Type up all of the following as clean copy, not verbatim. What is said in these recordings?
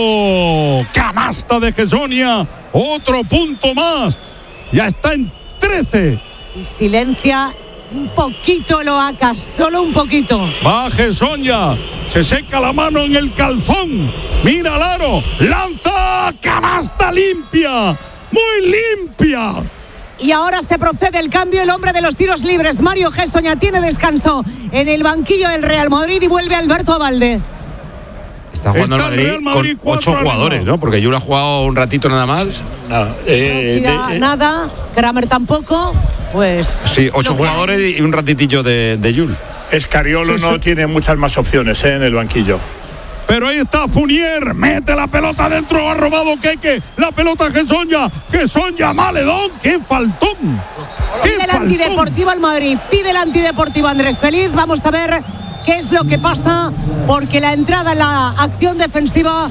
Canasta de Gessonia, otro punto más. Ya está en 13. Y silencia un poquito Loaca, solo un poquito. Va Gessonia, se seca la mano en el calzón. Mira al aro, lanza, canasta limpia, muy limpia. Y ahora se procede el cambio, el hombre de los tiros libres, Mario Gessonia, tiene descanso en el banquillo del Real Madrid y vuelve Alberto Abalde. Está jugando el Madrid con 8 jugadores, ¿no? Porque Yul ha jugado un ratito nada más. Nada, Kramer tampoco, pues... Sí, 8 jugadores y un ratitillo de Yul. Escariolo no tiene muchas más opciones en el banquillo. Pero ahí está Fournier, mete la pelota dentro, ha robado Keke, la pelota Gessonia, Maledón, qué faltón. Pide el antideportivo al Madrid, pide el antideportivo Andrés Feliz, vamos a ver qué es lo que pasa, porque la entrada en la acción defensiva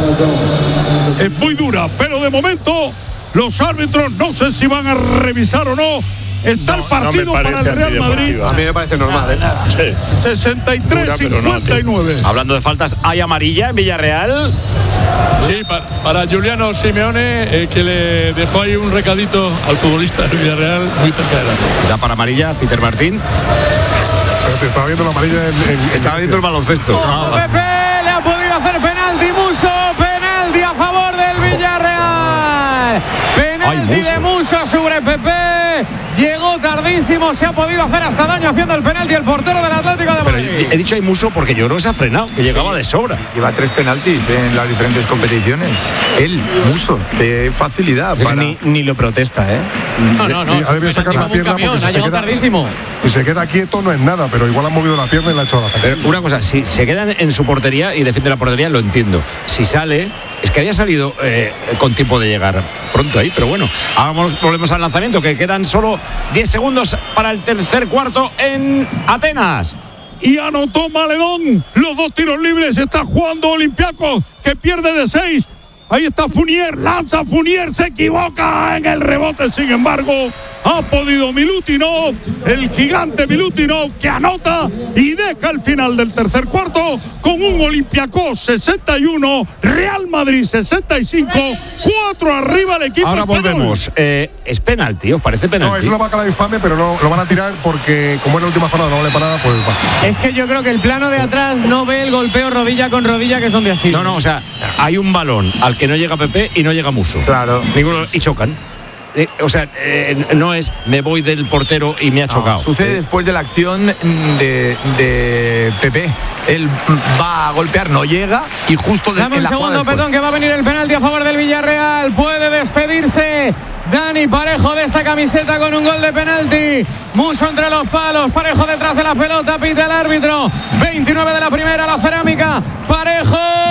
es muy dura, pero de momento los árbitros no sé si van a revisar o no. Está el partido para el Real Madrid. A mí me parece normal, ¿eh? Sí. 63-59. Hablando de faltas, ¿hay amarilla en Villarreal? Sí, para Giuliano Simeone, que le dejó ahí un recadito al futbolista del Villarreal muy cerca de la red. ¿Da para amarilla, Peter Martín? Pero te estaba viendo la amarilla estaba viendo el baloncesto. Pepe le ha podido hacer penalti, Muso, penalti a favor del Villarreal. Penalti de Muso sobre Pepe. Llegó tardísimo, se ha podido hacer hasta daño haciendo el penalti el portero del Atlético de Madrid. Pero he dicho ahí Muso porque yo creo que se ha frenado, que llegaba de sobra. Lleva 3 penaltis en las diferentes competiciones. Él, Muso, de facilidad. Ni lo protesta, ¿eh? No. Ha debido sacar la pierna porque ha llegado tardísimo. Si se queda quieto no es nada, pero igual ha movido la pierna y la ha hecho a la frente. Pero una cosa, si se quedan en su portería y defiende la portería, lo entiendo. Si sale, es que había salido con tiempo de llegar pronto ahí, pero bueno, volvemos al lanzamiento, que quedan solo 10 segundos para el tercer cuarto en Atenas. Y anotó Maledón los 2 tiros libres. Está jugando Olympiacos, que pierde de 6. Ahí está Fournier, lanza Fournier, se equivoca en el rebote, sin embargo ha podido Milutinov, el gigante Milutinov, que anota y deja el final del tercer cuarto con un Olympiacos 61, Real Madrid 65, 4 arriba el equipo. Ahora volvemos. ¿Es penalti? ¿Os parece penalti? No, es una bacala infame, pero no lo van a tirar porque como es la última jornada no vale para nada, pues va. Es que yo creo que el plano de atrás no ve el golpeo rodilla con rodilla, que es donde así. No, o sea, hay un balón al que no llega Pepe y no llega Muso. Claro. Ninguno, y chocan. O sea, no es me voy del portero y me ha chocado. Sucede después de la acción de Pepe. Él va a golpear, no llega y justo Dame un segundo, Petón, que va a venir el penalti a favor del Villarreal. Puede despedirse Dani Parejo de esta camiseta con un gol de penalti. Muso entre los palos, Parejo detrás de la pelota, pita el árbitro. 29 de la primera, la cerámica. Parejo.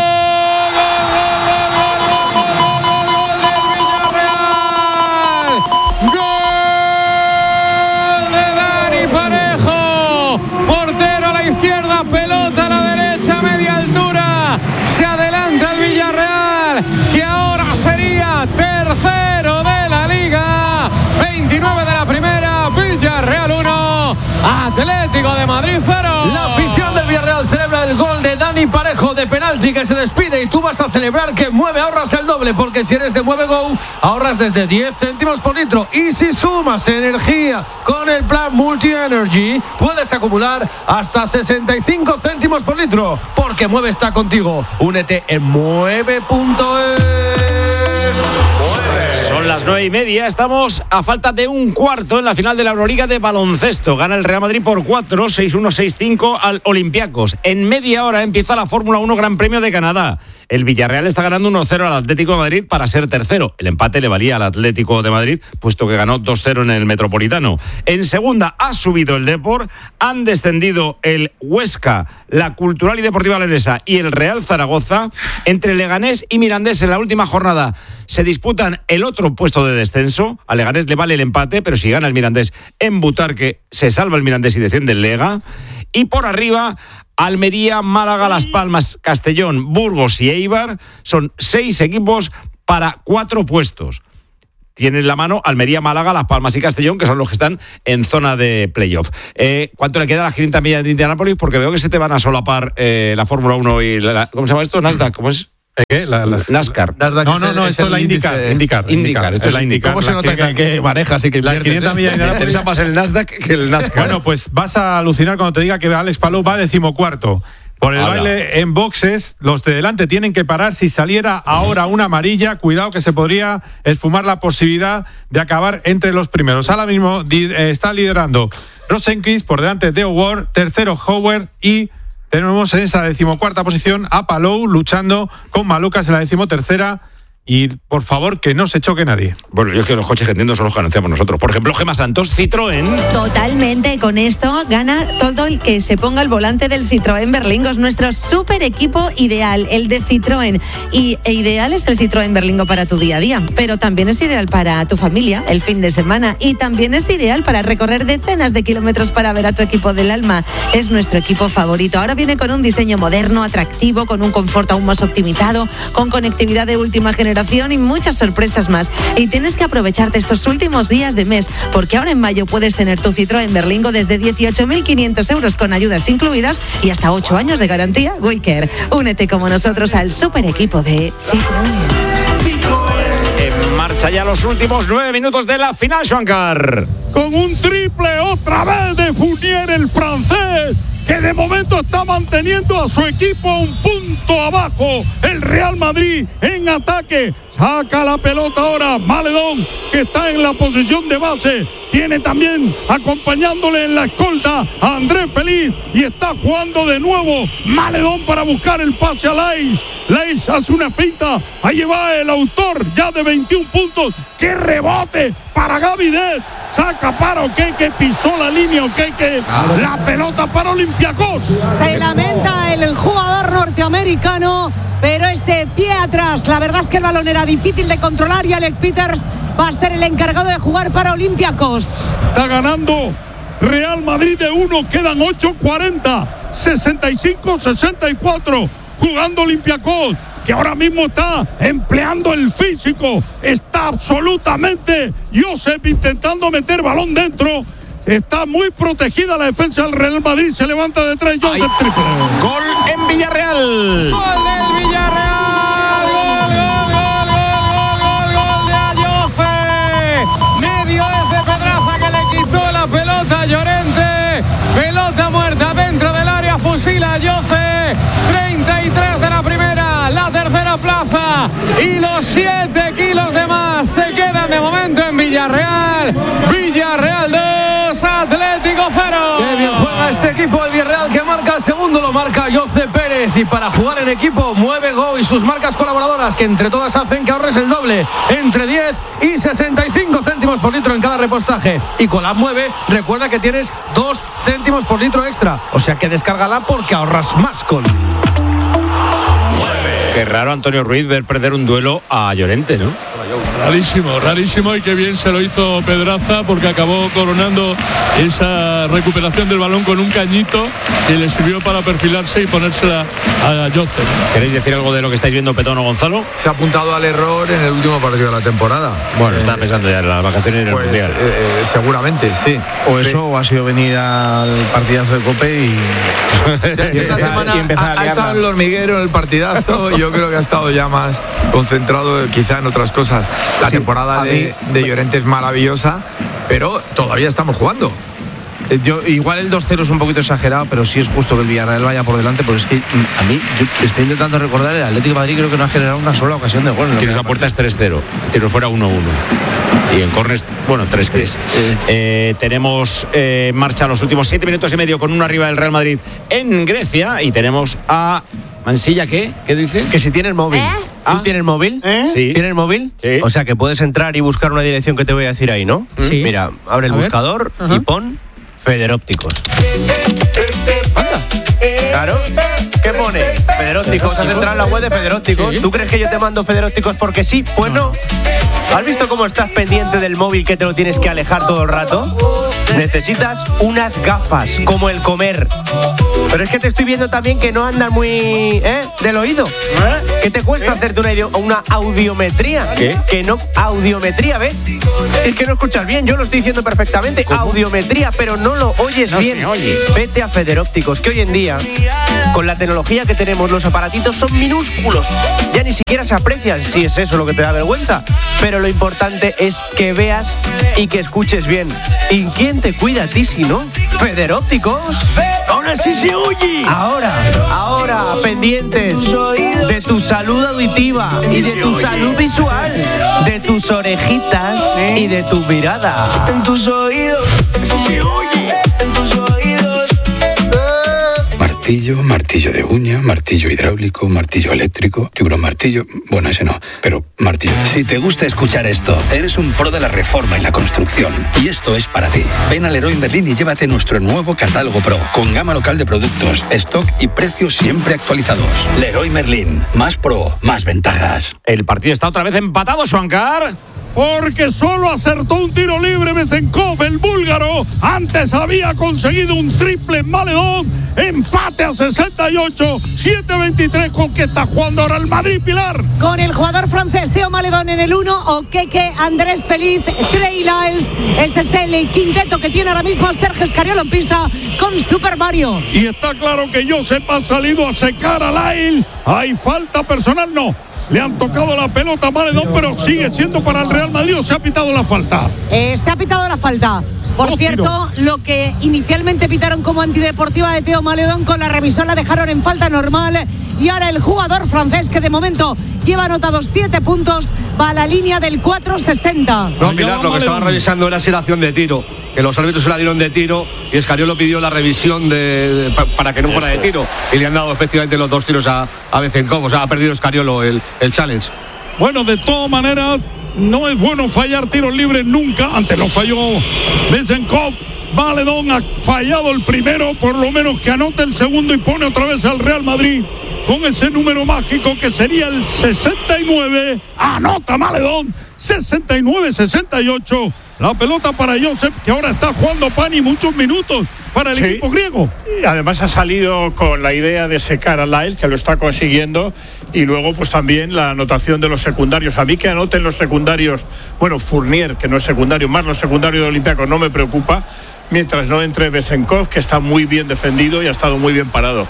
Atlético de Madrid 0. La afición del Villarreal celebra el gol de Dani Parejo de penalti, que se despide, y tú vas a celebrar que Mueve ahorras el doble, porque si eres de Mueve Go ahorras desde 10 céntimos por litro, y si sumas energía con el plan Multi Energy puedes acumular hasta 65 céntimos por litro, porque Mueve está contigo. Únete en mueve.es. Son las 9:30, estamos a falta de un cuarto en la final de la Euroliga de baloncesto. Gana el Real Madrid por 4, 6-1, 6-5 al Olympiacos. En media hora empieza la Fórmula 1 Gran Premio de Canadá. El Villarreal está ganando 1-0 al Atlético de Madrid para ser tercero. El empate le valía al Atlético de Madrid, puesto que ganó 2-0 en el Metropolitano. En segunda ha subido el Depor, han descendido el Huesca, la Cultural y Deportiva Leonesa y el Real Zaragoza. Entre Leganés y Mirandés en la última jornada se disputan el otro puesto de descenso. A Leganés le vale el empate, pero si gana el Mirandés en Butarque, se salva el Mirandés y desciende el Lega. Y por arriba, Almería, Málaga, Las Palmas, Castellón, Burgos y Eibar. Son 6 equipos para 4 puestos. Tienen la mano Almería, Málaga, Las Palmas y Castellón, que son los que están en zona de playoff. ¿Cuánto le queda a la 500 millas de Indianápolis? Porque veo que se te van a solapar la Fórmula 1 y ¿cómo se llama esto? Nasdaq, ¿cómo es? ¿Qué? NASCAR. No, esto es la IndyCar. Esto es la IndyCar. ¿Cómo se nota que manejas y que las 500 millas? Me interesa más el Nasdaq que el NASCAR. Bueno, pues vas a alucinar cuando te diga que Alex Palou va 14º. Por el baile en boxes, los de delante tienen que parar. Si saliera ahora una amarilla, cuidado que se podría esfumar la posibilidad de acabar entre los primeros. Ahora mismo está liderando Rosenqvist, por delante de O'Ward, tercero Howard, y tenemos en esa 14ª posición a Palou luchando con Malucas en la 13ª. Y por favor, que no se choque nadie. Bueno, yo es que los coches que entiendo son los que anunciamos nosotros. Por ejemplo, Gemma Santos, Citroën. Totalmente, con esto gana todo el que se ponga al volante del Citroën Berlingo. Es nuestro súper equipo ideal, el de Citroën. E ideal es el Citroën Berlingo para tu día a día, pero también es ideal para tu familia, el fin de semana, y también es ideal para recorrer decenas de kilómetros para ver a tu equipo del alma. Es nuestro equipo favorito. Ahora viene con un diseño moderno, atractivo, con un confort aún más optimizado, con conectividad de última generación y muchas sorpresas más. Y tienes que aprovecharte estos últimos días de mes, porque ahora en mayo puedes tener tu Citroën Berlingo desde 18.500 euros con ayudas incluidas y hasta 8 años de garantía Waycare. Únete como nosotros al super equipo de Citroën. En marcha ya los últimos 9 minutos de la final, Joancar. Con un triple otra vez de Fournier, el francés, que de momento está manteniendo a su equipo un punto abajo. El Real Madrid en ataque. Saca la pelota ahora Maledón, que está en la posición de base. Tiene también acompañándole en la escolta a Andrés Feliz. Y está jugando de nuevo Maledón para buscar el pase a Lais. Lais hace una finta. Ahí va el autor ya de 21 puntos. ¡Qué rebote para Gavidet! Saca para Okeke, pisó la línea Okeke. La pelota para Olympiacos. Se lamenta el jugador norteamericano, pero ese pie atrás, la verdad es que el balón era difícil de controlar y Alec Peters va a ser el encargado de jugar para Olympiacos. Está ganando Real Madrid de 1, quedan 8:40, 65-64, jugando Olympiacos, que ahora mismo está empleando el físico, está absolutamente Josep intentando meter balón dentro. Está muy protegida la defensa del Real Madrid. Se levanta de 3, Josep, triple. Gol en Villarreal. Gol del Villarreal. Gol de Ayoce. Medio es de Pedraza, que le quitó la pelota a Llorente. Pelota muerta dentro del área. Fusila Ayoce. 33 de la primera. La tercera plaza. Y los 7 kilos de más se quedan de momento en Villarreal. Villarreal 2, Atlético 0. Qué bien juega este equipo del Villarreal, que marca el segundo, lo marca José Pérez. Y para jugar en equipo mueve Go y sus marcas colaboradoras, que entre todas hacen que ahorres el doble, entre 10 y 65 céntimos por litro en cada repostaje. Y con la app Mueve, recuerda que tienes 2 céntimos por litro extra, o sea que descárgala porque ahorras más con. Qué raro, Antonio Ruiz, ver perder un duelo a Llorente, ¿no? Rarísimo, y qué bien se lo hizo Pedraza, porque acabó coronando esa recuperación del balón con un cañito que le sirvió para perfilarse y ponérsela a Josep. ¿Queréis decir algo de lo que estáis viendo, Petón o Gonzalo? Se ha apuntado al error en el último partido de la temporada. Bueno, está pensando ya en las vacaciones en el Mundial. Seguramente, sí. O eso, o ha sido venir al partidazo de COPE y esta semana ha estado en el hormiguero en el partidazo. Yo creo que ha estado ya más concentrado quizá en otras cosas. La temporada de Llorente es maravillosa, pero todavía estamos jugando. Igual el 2-0 es un poquito exagerado, pero sí es justo que el Villarreal vaya por delante, porque es que a mí, yo estoy intentando recordar, el Atlético de Madrid creo que no ha generado una sola ocasión de gol. Tiro a puerta es 3-0, tiro fuera 1-1. Y en córner, bueno, 3-3. Sí. Tenemos en marcha los últimos 7 minutos y medio con uno arriba del Real Madrid en Grecia, y tenemos a Mansilla. ¿Qué dice? Que si tienes móvil. ¿Tú tienes móvil? Sí. ¿Tienes móvil? Sí. O sea que puedes entrar y buscar una dirección que te voy a decir ahí, ¿no? Sí. Mira, abre el buscador y pon Federópticos. Anda. Claro. ¿Qué pone? Federópticos. Has entrado en la web de Federópticos. ¿Sí? ¿Tú crees que yo te mando Federópticos porque sí? Pues no. ¿Has visto cómo estás pendiente del móvil, que te lo tienes que alejar todo el rato? Necesitas unas gafas, como el comer. Pero es que te estoy viendo también que no andas muy del oído. ¿Qué te cuesta hacerte una audiometría? ¿Qué? Que no, audiometría, ¿ves? Es que no escuchas bien, yo lo estoy diciendo perfectamente. ¿Cómo? Audiometría, pero no lo oyes bien. Se oye. Vete a Federópticos, que hoy en día, Con la tecnología que tenemos, los aparatitos son minúsculos. Ya ni siquiera se aprecian, si es eso lo que te da vergüenza. Pero lo importante es que veas y que escuches bien. ¿Y quién te cuida a ti si no? Federópticos. ¡Ahora sí se oye! Ahora, pendientes de tu salud auditiva y de tu salud visual, de tus orejitas y de tu mirada. En tus oídos, se oye, en tus oídos. Martillo de uña, martillo hidráulico, martillo eléctrico, tiburón martillo, bueno, ese no, pero martillo. Si te gusta escuchar esto, eres un pro de la reforma y la construcción, y esto es para ti. Ven a Leroy Merlin y llévate nuestro nuevo catálogo Pro, con gama local de productos, stock y precios siempre actualizados. Leroy Merlin, más pro, más ventajas. El partido está otra vez empatado, Suancar. Porque solo acertó un tiro libre Besenkov, el búlgaro. Antes había conseguido un triple Maledón. Empate a 68, 7-23. ¿Con qué está jugando ahora el Madrid, Pilar? Con el jugador francés Théo Maledón en el 1, Okeke, Andrés Feliz, Trey Lyles. Ese es el quinteto que tiene ahora mismo Sergio Escariolo en pista con Super Mario. Y está claro que Josep ha salido a secar a Lyles. ¿Hay falta personal? No. Le han tocado la pelota a Maledón, pero sigue siendo para el Real Madrid, ¿o se ha pitado la falta? Se ha pitado la falta. Por cierto, lo que inicialmente pitaron como antideportiva de Théo Maledón, con la revisión la dejaron en falta normal. Y ahora el jugador francés, que de momento lleva anotados 7 puntos, va a la línea del 4.60. No, Pilar, lo que estaba revisando era si la acción de tiro, que los árbitros se la dieron de tiro y Escariolo pidió la revisión para que no fuera de tiro, y le han dado efectivamente los 2 tiros a Besenkov. O sea, ha perdido Escariolo el challenge. Bueno, de todas maneras, no es bueno fallar tiros libres nunca. Antes lo falló Besenkov. Maledón ha fallado el primero, por lo menos que anote el segundo y pone otra vez al Real Madrid con ese número mágico que sería el 69. Anota Maledón, 69-68. La pelota para Josep, que ahora está jugando Pani muchos minutos para el equipo griego. Y además ha salido con la idea de secar a Lyles, que lo está consiguiendo, y luego pues también la anotación de los secundarios. A mí que anoten los secundarios, bueno, Fournier, que no es secundario, más los secundarios de Olympiacos, no me preocupa, mientras no entre Besenkov, que está muy bien defendido y ha estado muy bien parado.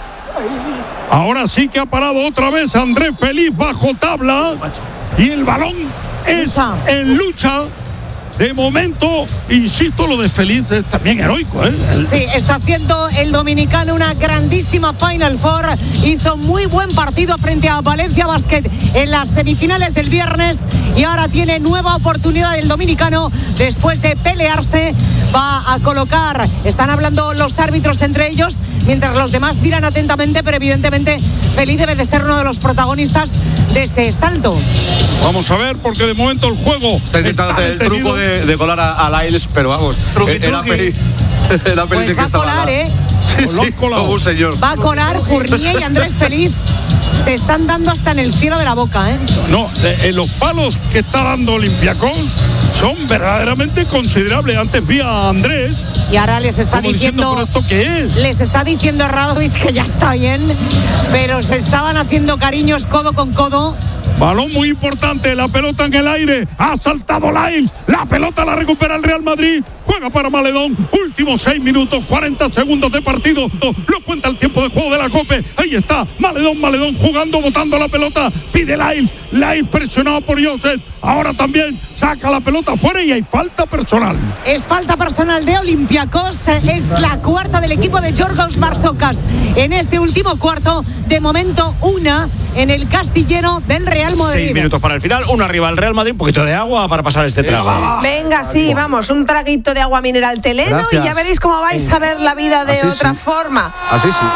Ahora sí que ha parado otra vez Andrés Feliz bajo tabla, y el balón es en lucha. De momento, insisto, lo de Feliz es también heroico, ¿eh? Sí, está haciendo el dominicano una grandísima Final Four. Hizo muy buen partido frente a Valencia Basket en las semifinales del viernes, y ahora tiene nueva oportunidad el dominicano después de pelearse. Va a colocar, están hablando los árbitros entre ellos, mientras los demás miran atentamente, pero evidentemente Feliz debe de ser uno de los protagonistas de ese salto. Vamos a ver, porque de momento el juego está intentando hacer el truco de colar a Lyles, pero vamos, era Feliz. Pues va a colar, Sí, como un señor. Va a colar Fournier y Andrés Feliz. Se están dando hasta en el cielo de la boca, ¿eh? No, los palos que está dando Olympiacos son verdaderamente considerables. Antes vi a Andrés y ahora les está diciendo, ¿pero esto qué es? Les está diciendo a Radovic que ya está bien, pero se estaban haciendo cariños codo con codo. Balón muy importante, la pelota en el aire, ha saltado Lyles, la pelota la recupera el Real Madrid, juega para Maledón, últimos 6 minutos, 40 segundos de partido, lo cuenta el tiempo de juego de la Cope, ahí está, Maledón jugando, botando la pelota, pide Lyles presionado por Josep, ahora también saca la pelota fuera y hay falta personal. Es falta personal de Olympiacos, es la cuarta del equipo de Giorgos Barsocas en este último cuarto, de momento una en el casi lleno del Real Madrid. 6 minutos para el final, uno arriba el Real Madrid, un poquito de agua para pasar este trago. Venga, sí, vamos, un traguito de agua mineral Teleno. Gracias. Y ya veréis cómo vais a ver la vida de así otra forma. Así sí.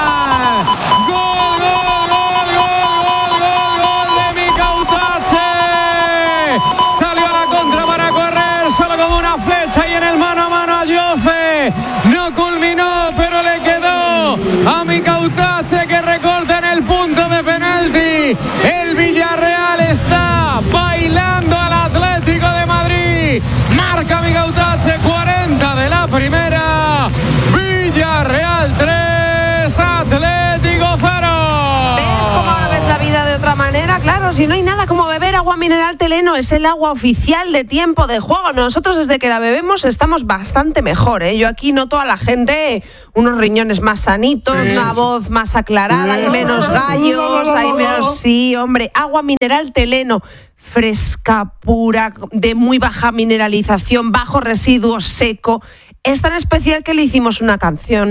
¡Gol de Mika Utache! Salió a la contra para correr, solo con una flecha y en el mano a mano a Jose. No culminó, pero le quedó a Mika Utache, que recorta en el punto de penalti. El Villarreal está bailando al Atlético de Madrid. Marca Mika Utache, 40 de la primera. Villarreal 3, Atlético 0. manera, claro, si no hay nada como beber agua mineral Teleno, es el agua oficial de Tiempo de Juego. Nosotros desde que la bebemos estamos bastante mejor, ¿eh? Yo aquí noto a la gente unos riñones más sanitos, una voz más aclarada, hay menos gallos, hay menos... Sí, hombre, agua mineral Teleno. Fresca, pura, de muy baja mineralización, bajo residuo, seco. Es tan especial que le hicimos una canción.